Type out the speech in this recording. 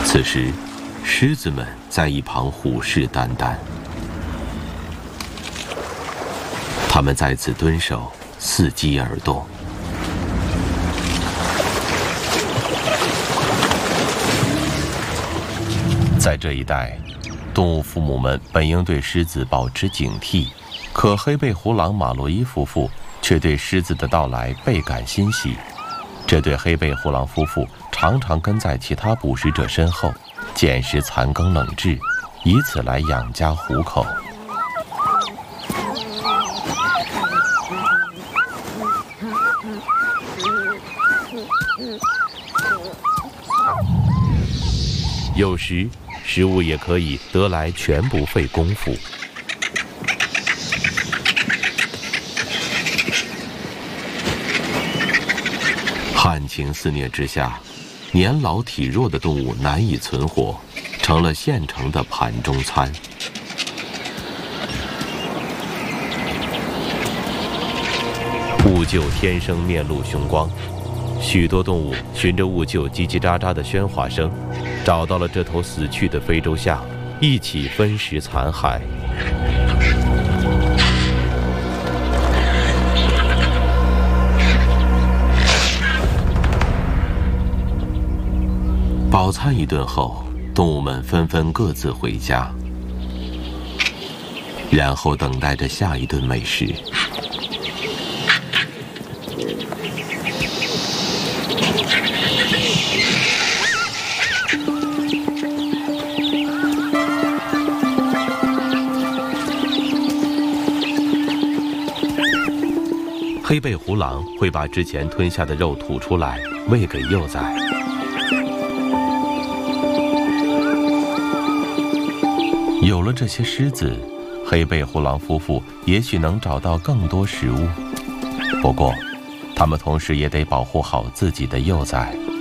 此时，狮子们在一旁虎视眈眈，它们在此蹲守，伺机而动。在这一带，动物父母们本应对狮子保持警惕，可黑背狐狼马洛伊夫妇却对狮子的到来倍感欣喜。这对黑背狐狼夫妇常常跟在其他捕食者身后，捡食残羹冷炙，以此来养家糊口。有时，食物也可以得来全不费功夫。旱情肆虐之下，年老体弱的动物难以存活，成了现成的盘中餐。兀鹫天生面露凶光，许多动物循着兀鹫叽叽喳喳的喧哗声，找到了这头死去的非洲象，一起分食残骸。饱餐一顿后，动物们纷纷各自回家，然后等待着下一顿美食。黑背狐狼会把之前吞下的肉吐出来，喂给幼崽。有了这些狮子，黑背狐狼夫妇也许能找到更多食物。不过，他们同时也得保护好自己的幼崽。